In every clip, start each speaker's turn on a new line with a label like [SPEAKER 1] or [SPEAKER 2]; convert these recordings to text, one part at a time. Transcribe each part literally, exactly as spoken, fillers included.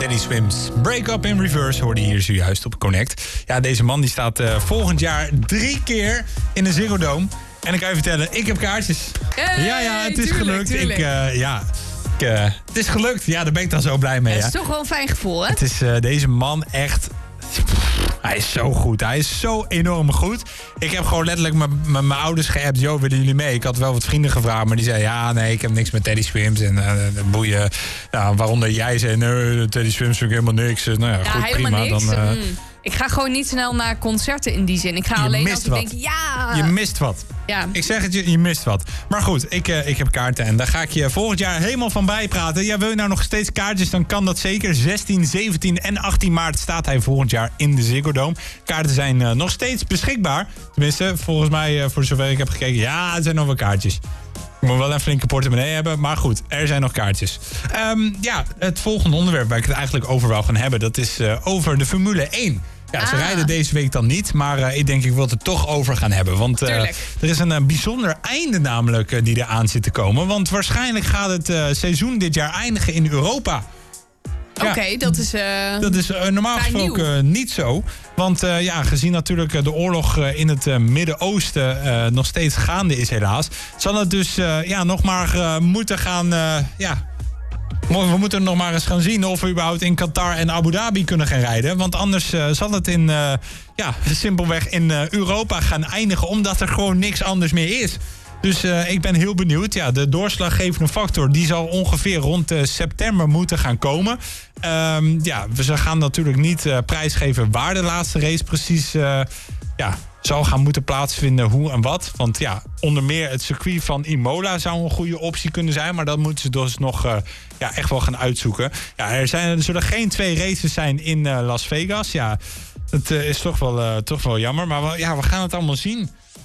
[SPEAKER 1] Teddy Swims. Break Up in Reverse hoorde je hier zojuist op Connect. Ja, deze man die staat uh, volgend jaar drie keer in de Ziggo Dome. En ik kan je vertellen, ik heb kaartjes.
[SPEAKER 2] Hey,
[SPEAKER 1] ja, ja, het is
[SPEAKER 2] tuurlijk,
[SPEAKER 1] gelukt.
[SPEAKER 2] Tuurlijk.
[SPEAKER 1] Ik, uh, ja, ik, uh, het is gelukt. Ja, daar ben ik dan zo blij mee.
[SPEAKER 2] Het
[SPEAKER 1] hè?
[SPEAKER 2] is toch wel een fijn gevoel, hè?
[SPEAKER 1] Het is uh, deze man echt... Hij is zo goed. Hij is zo enorm goed. Ik heb gewoon letterlijk mijn ouders geappt. Yo, willen jullie mee? Ik had wel wat vrienden gevraagd. Maar die zeiden, ja, nee, ik heb niks met Teddy Swims. En uh, boeien. Nou, waaronder jij zei, nee, Teddy Swims vind ik helemaal niks. Nou ja,
[SPEAKER 2] ja
[SPEAKER 1] goed,
[SPEAKER 2] helemaal
[SPEAKER 1] prima.
[SPEAKER 2] niks.
[SPEAKER 1] Dan, uh,
[SPEAKER 2] mm. Ik ga gewoon niet snel naar concerten in die zin. Ik ga
[SPEAKER 1] je
[SPEAKER 2] alleen
[SPEAKER 1] mist
[SPEAKER 2] als ik
[SPEAKER 1] wat.
[SPEAKER 2] denk, ja...
[SPEAKER 1] Je mist wat.
[SPEAKER 2] Ja.
[SPEAKER 1] Ik zeg het je, je mist wat. Maar goed, ik, uh, ik heb kaarten en daar ga ik je volgend jaar helemaal van bijpraten. Ja, wil je nou nog steeds kaartjes, dan kan dat zeker. zestien, zeventien en achttien maart staat hij volgend jaar in de Ziggo Dome. Kaarten zijn uh, nog steeds beschikbaar. Tenminste, volgens mij, uh, voor zover ik heb gekeken, ja, er zijn nog wel kaartjes. Ik moet wel een flinke portemonnee hebben, maar goed, er zijn nog kaartjes. Um, ja, het volgende onderwerp waar ik het eigenlijk over wil gaan hebben, dat is uh, over de Formule één. Ja, ze
[SPEAKER 2] ah.
[SPEAKER 1] rijden deze week dan niet, maar uh, ik denk ik wil het er toch over gaan hebben. Want uh, er is een uh, bijzonder einde namelijk uh, die er aan zit te komen. Want waarschijnlijk gaat het uh, seizoen dit jaar eindigen in Europa.
[SPEAKER 2] Oké, okay, ja, dat is... Uh,
[SPEAKER 1] dat is uh, normaal gesproken uh, niet zo. Want uh, ja, gezien natuurlijk uh, de oorlog uh, in het uh, Midden-Oosten uh, nog steeds gaande is helaas, zal het dus uh, ja, nog maar uh, moeten gaan... Uh, ja, we moeten nog maar eens gaan zien of we überhaupt in Qatar en Abu Dhabi kunnen gaan rijden. Want anders uh, zal het in, uh, ja, simpelweg in uh, Europa gaan eindigen, omdat er gewoon niks anders meer is. Dus uh, ik ben heel benieuwd. Ja, de doorslaggevende factor die zal ongeveer rond uh, september moeten gaan komen. Um, ja, we gaan natuurlijk niet uh, prijsgeven waar de laatste race precies uh, ja, zal gaan moeten plaatsvinden, hoe en wat. Want ja, onder meer het circuit van Imola zou een goede optie kunnen zijn. Maar dat moeten ze dus nog uh, ja, echt wel gaan uitzoeken. Ja, er, zijn, er zullen geen twee races zijn in uh, Las Vegas. Ja, dat uh, is toch wel, uh, toch wel jammer. Maar we, ja, we gaan het allemaal zien.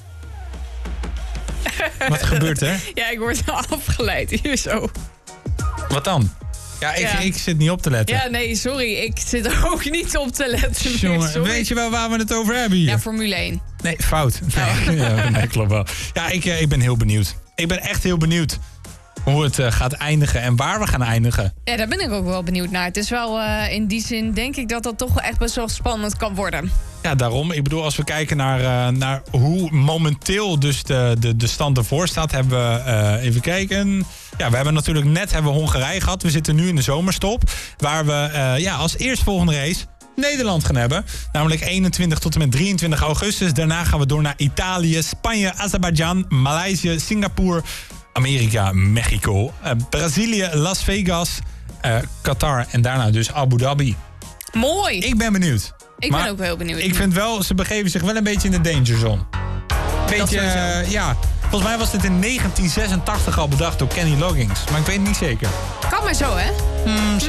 [SPEAKER 1] Wat gebeurt er?
[SPEAKER 2] Ja, ik word afgeleid hier zo.
[SPEAKER 1] Wat dan? Ja, ik,
[SPEAKER 2] ja.
[SPEAKER 1] ik zit niet op te letten.
[SPEAKER 2] Ja, nee, sorry. Ik zit er ook niet op te letten.
[SPEAKER 1] Jongen,
[SPEAKER 2] sorry.
[SPEAKER 1] weet je wel waar we het over hebben hier?
[SPEAKER 2] Ja, Formule één.
[SPEAKER 1] Nee, fout. Nee,
[SPEAKER 2] oh.
[SPEAKER 1] ja, nee klopt wel. Ja, ik, ik ben heel benieuwd. Ik ben echt heel benieuwd hoe het uh, gaat eindigen en waar we gaan eindigen.
[SPEAKER 2] Ja, daar ben ik ook wel benieuwd naar. Het is wel uh, in die zin, denk ik, dat dat toch wel echt best wel spannend kan worden.
[SPEAKER 1] Ja, daarom. Ik bedoel, als we kijken naar, uh, naar hoe momenteel dus de, de, de stand ervoor staat, hebben we, uh, even kijken. Ja, we hebben natuurlijk net hebben we Hongarije gehad. We zitten nu in de zomerstop, waar we uh, ja, als eerstvolgende race Nederland gaan hebben. Namelijk eenentwintig tot en met drieëntwintig augustus. Daarna gaan we door naar Italië, Spanje, Azerbeidzjan, Maleisië, Singapore, Amerika, Mexico, uh, Brazilië, Las Vegas, uh, Qatar en daarna dus Abu Dhabi.
[SPEAKER 2] Mooi.
[SPEAKER 1] Ik ben benieuwd.
[SPEAKER 2] Ik
[SPEAKER 1] maar
[SPEAKER 2] ben ook heel benieuwd.
[SPEAKER 1] Ik vind wel, ze begeven zich wel een beetje in de danger zone. Beetje, uh, ja. Volgens mij was dit in negentien zesentachtig al bedacht door Kenny Loggins. Maar ik weet het niet zeker.
[SPEAKER 2] Kan maar zo, hè?
[SPEAKER 1] Hmm,